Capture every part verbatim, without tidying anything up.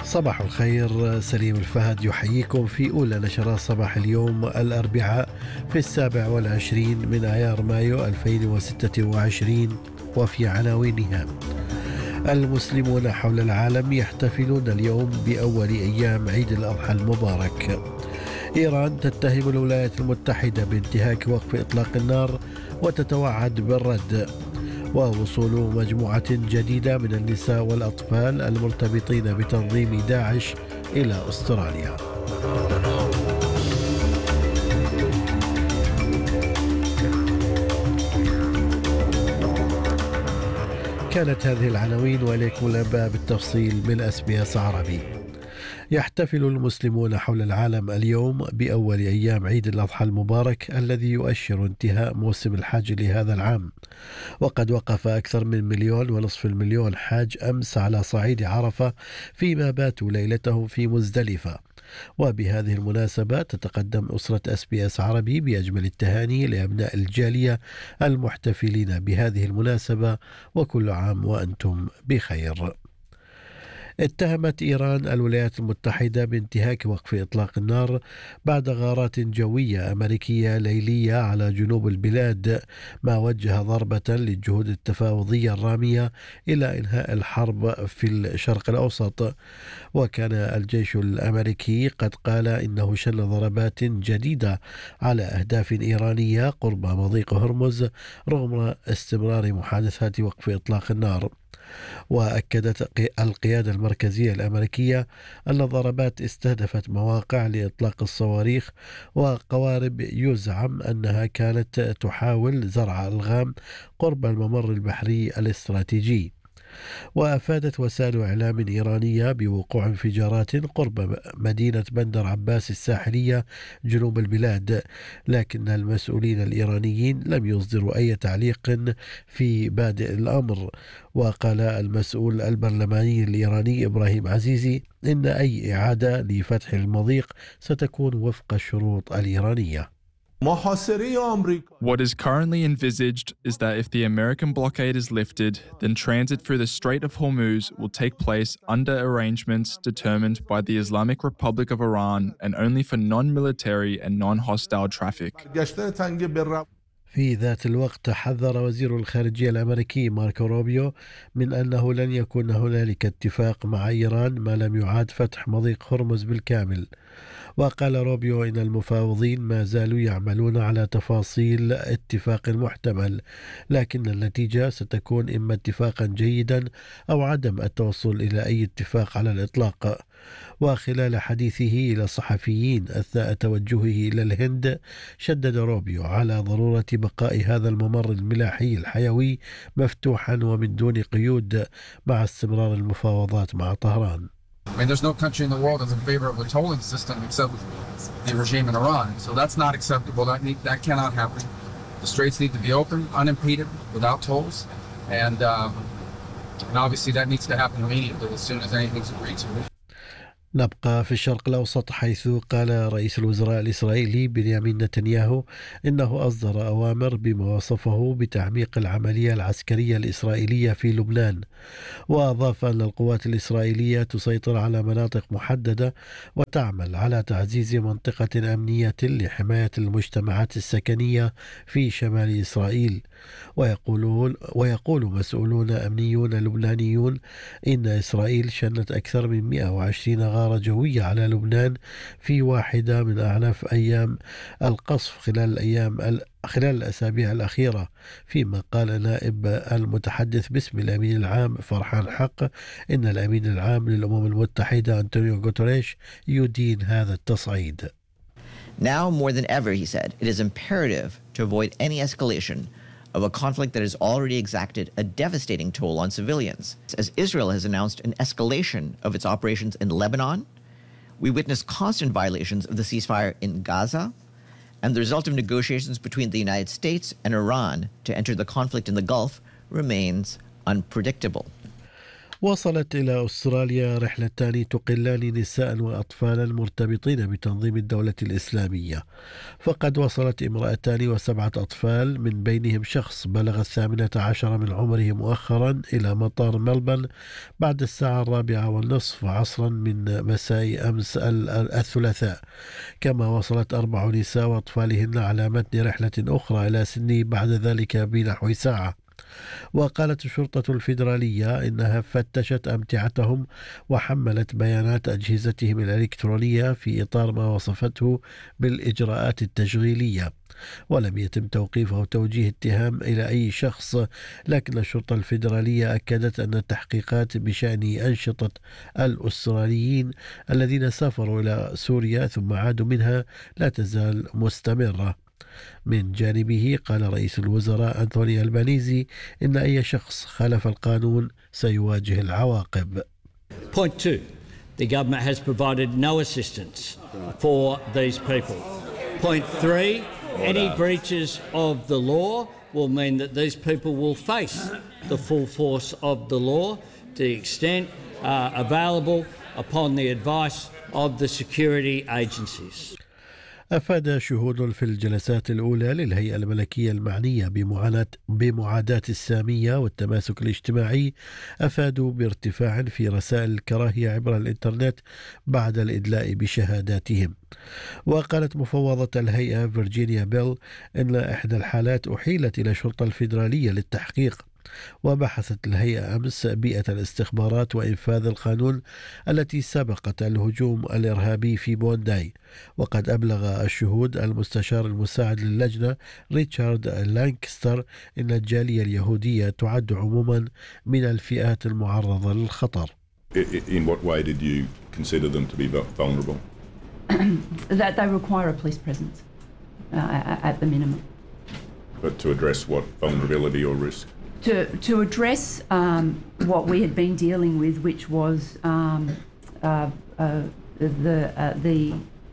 صباح الخير. سليم الفهد يحييكم في أولى نشرات صباح اليوم الأربعاء في السابع والعشرين من آيار مايو ألفين وستة وعشرين، وفي عناوينها: المسلمون حول العالم يحتفلون اليوم بأول أيام عيد الأضحى المبارك. إيران تتهم الولايات المتحدة بانتهاك وقف إطلاق النار وتتوعد بالرد. ووصول مجموعة جديدة من النساء والأطفال المرتبطين بتنظيم داعش إلى أستراليا. كانت هذه العناوين، وإليكم الأنباء بالتفصيل من إس بي إس عربي. يحتفل المسلمون حول العالم اليوم بأول أيام عيد الأضحى المبارك الذي يؤشر انتهاء موسم الحج لهذا العام، وقد وقف أكثر من مليون ونصف المليون حاج أمس على صعيد عرفة، فيما باتوا ليلتهم في مزدلفة. وبهذه المناسبة تتقدم أسرة إس بي إس عربي بأجمل التهاني لأبناء الجالية المحتفلين بهذه المناسبة، وكل عام وأنتم بخير. اتهمت إيران الولايات المتحدة بانتهاك وقف إطلاق النار بعد غارات جوية أمريكية ليلية على جنوب البلاد، ما وجه ضربة للجهود التفاوضية الرامية إلى إنهاء الحرب في الشرق الأوسط. وكان الجيش الأمريكي قد قال إنه شن ضربات جديدة على أهداف إيرانية قرب مضيق هرمز رغم استمرار محادثات وقف إطلاق النار. وأكدت القيادة المركزية الأمريكية أن الضربات استهدفت مواقع لإطلاق الصواريخ وقوارب يزعم أنها كانت تحاول زرع ألغام قرب الممر البحري الاستراتيجي. وأفادت وسائل إعلام إيرانية بوقوع انفجارات قرب مدينة بندر عباس الساحلية جنوب البلاد، لكن المسؤولين الإيرانيين لم يصدروا أي تعليق في بادئ الأمر. وقال المسؤول البرلماني الإيراني إبراهيم عزيزي إن أي إعادة لفتح المضيق ستكون وفق الشروط الإيرانية. What is currently envisaged is that if the American blockade is lifted, then transit through the Strait of Hormuz will take place under arrangements determined by the Islamic Republic of Iran and only for non-military and non-hostile traffic. في ذات الوقت حذر وزير الخارجية الأمريكي ماركو روبيو من أنه لن يكون هنالك اتفاق مع إيران ما لم يعاد فتح مضيق هرمز بالكامل. وقال روبيو إن المفاوضين ما زالوا يعملون على تفاصيل اتفاق محتمل، لكن النتيجة ستكون إما اتفاقا جيدا أو عدم التوصل إلى أي اتفاق على الإطلاق. وخلال حديثه إلى الصحفيين أثناء توجهه إلى الهند، شدد روبيو على ضرورة بقاء هذا الممر الملاحي الحيوي مفتوحا ومن دون قيود مع استمرار المفاوضات مع طهران. I mean, there's no country in the world that's in favor of a tolling system except the regime in Iran. So that's not acceptable. That need, that cannot happen. The straits need to be open, unimpeded, without tolls, and um, and obviously that needs to happen immediately as soon as anything's agreed to. نبقى في الشرق الأوسط، حيث قال رئيس الوزراء الإسرائيلي بنيامين نتنياهو إنه أصدر أوامر بما وصفه بتعميق العملية العسكرية الإسرائيلية في لبنان. وأضاف أن القوات الإسرائيلية تسيطر على مناطق محددة وتعمل على تعزيز منطقة أمنية لحماية المجتمعات السكنية في شمال إسرائيل. ويقولون ويقول مسؤولون أمنيون لبنانيون إن إسرائيل شنت أكثر من مئة وعشرين غارة جوية على لبنان في واحدة من أعنف أيام القصف خلال الأيام خلال الأسابيع الأخيرة. فيما قال نائب المتحدث باسم الأمين العام فرحان حق إن الأمين العام للأمم المتحدة أنطونيو غوتريش يدين هذا التصعيد. Now more than ever, he said, it is imperative to avoid any escalation of a conflict that has already exacted a devastating toll on civilians. As Israel has announced an escalation of its operations in Lebanon, we witness constant violations of the ceasefire in Gaza, and the result of negotiations between the United States and Iran to enter the conflict in the Gulf remains unpredictable. وصلت إلى أستراليا رحلتان تقلان نساء وأطفالا مرتبطين بتنظيم الدولة الإسلامية، فقد وصلت امرأتان وسبعة أطفال من بينهم شخص بلغ الثامنة عشر من عمره مؤخرا إلى مطار ملبن بعد الساعة الرابعة والنصف عصرا من مساء أمس الثلاثاء، كما وصلت أربع نساء وأطفالهن على متن رحلة أخرى إلى سيدني بعد ذلك بنحو ساعة. وقالت الشرطة الفيدرالية إنها فتشت أمتعتهم وحملت بيانات أجهزتهم الإلكترونية في إطار ما وصفته بالإجراءات التشغيلية، ولم يتم توقيف أو توجيه اتهام إلى أي شخص، لكن الشرطة الفيدرالية أكدت أن التحقيقات بشأن أنشطة الأستراليين الذين سافروا إلى سوريا ثم عادوا منها لا تزال مستمرة. من جانبه قال رئيس الوزراء أنتوني ألبانيزي إن أي شخص خالف القانون سيواجه العواقب. Point two, the government has provided no assistance for these people. Point three, any breaches of the law will mean that these people will face the full force of the law to the extent uh, available upon the advice of the security agencies. أفاد شهود في الجلسات الأولى للهيئة الملكية المعنية بمعاناة بمعاداة السامية والتماسك الاجتماعي أفادوا بارتفاع في رسائل الكراهية عبر الإنترنت بعد الإدلاء بشهاداتهم. وقالت مفوضة الهيئة فيرجينيا بيل إن إحدى الحالات أحيلت إلى الشرطة الفيدرالية للتحقيق. وبحثت الهيئة أمس بيئة الاستخبارات وإنفاذ القانون التي سبقت الهجوم الإرهابي في بونداي، وقد أبلغ الشهود المستشار المساعد للجنة ريتشارد لانكستر إن الجالية اليهودية تعد عموما من الفئات المعرضة للخطر. In what way did you consider them to be vulnerable? That they require a police presence uh, at the minimum. But to address what vulnerability or risk? To, to address um, what we had been dealing with, which was um, uh, uh, the, uh, the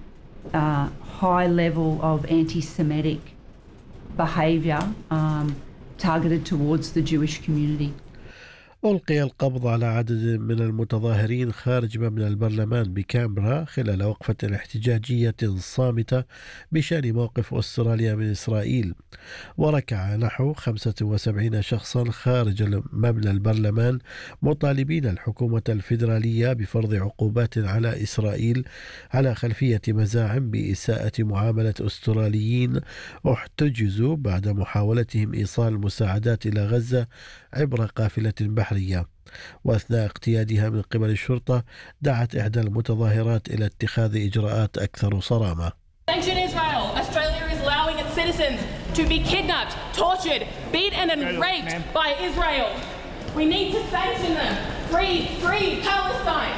uh, high level of anti-Semitic behaviour um, targeted towards the Jewish community. ألقي القبض على عدد من المتظاهرين خارج مبنى البرلمان بكامبرا خلال وقفة احتجاجية صامتة بشأن موقف أستراليا من إسرائيل، وركع نحو خمسة وسبعين شخصا خارج مبنى البرلمان مطالبين الحكومة الفيدرالية بفرض عقوبات على إسرائيل على خلفية مزاعم بإساءة معاملة أستراليين احتجزوا بعد محاولتهم إيصال مساعدات إلى غزة عبر قافلة بحرية. وأثناء اقتيادها من قبل الشرطة دعت إحدى المتظاهرات إلى اتخاذ إجراءات أكثر صرامة. Sanction Israel. Australia is allowing its citizens to be kidnapped, tortured, beaten and raped by Israel. We need to sanction them. Free, free Palestine.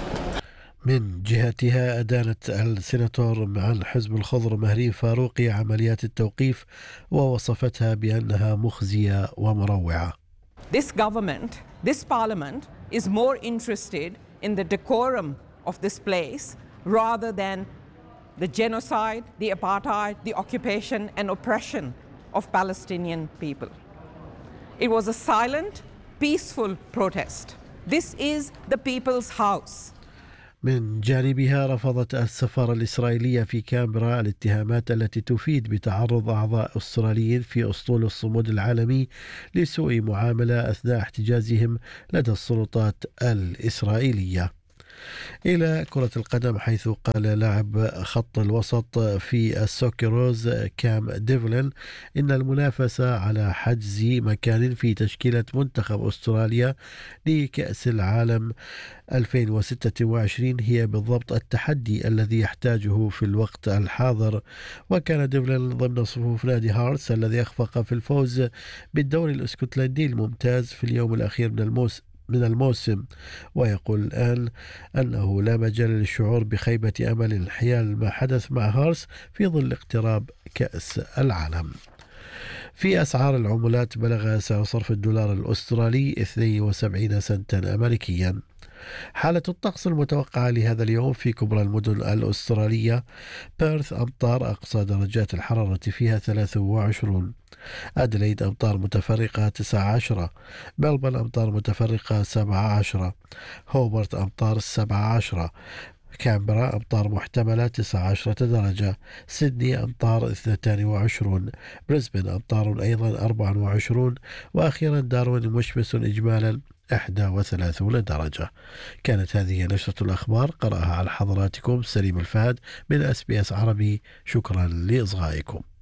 من جهتها أدانت السيناتور عن حزب الخضر مهرين فاروقي عمليات التوقيف ووصفتها بأنها مخزية ومروعة. This government, this parliament, is more interested in the decorum of this place rather than the genocide, the apartheid, the occupation and oppression of Palestinian people. It was a silent, peaceful protest. This is the people's house. من جانبها رفضت السفارة الإسرائيلية في كامبرا الاتهامات التي تفيد بتعرض أعضاء أستراليين في أسطول الصمود العالمي لسوء معاملة أثناء احتجازهم لدى السلطات الإسرائيلية. إلى كرة القدم، حيث قال لاعب خط الوسط في السوكيروز كام ديفلين إن المنافسة على حجز مكان في تشكيلة منتخب أستراليا لكأس العالم ألفين وستة وعشرين هي بالضبط التحدي الذي يحتاجه في الوقت الحاضر. وكان ديفلين ضمن صفوف نادي هارتس الذي أخفق في الفوز بالدوري الاسكتلندي الممتاز في اليوم الأخير من الموسم من الموسم ويقول الآن أنه لا مجال للشعور بخيبة أمل حيال ما حدث مع هارس في ظل اقتراب كأس العالم. في أسعار العملات بلغ سعر صرف الدولار الأسترالي اثنين وسبعين سنتا أمريكيا. حالة الطقس المتوقعة لهذا اليوم في كبرى المدن الأسترالية: بيرث أمطار أقصى درجات الحرارة فيها ثلاثة وعشرين، أدليد أمطار متفرقة تسعة عشر، ملبورن أمطار متفرقة سبعة عشر، هوبرت أمطار سبعة عشر، كامبرا أمطار محتملة تسعة عشر درجة، سيدني أمطار اثنتين وعشرين، بريسبن أمطار أيضا أربعة وعشرين، وأخيرا داروين مشمس إجمالا إحدى وثلاثين درجة. كانت هذه نشرة الأخبار قرأها على حضراتكم سليم الفهد من أس بي أس عربي. شكرا لإصغائكم.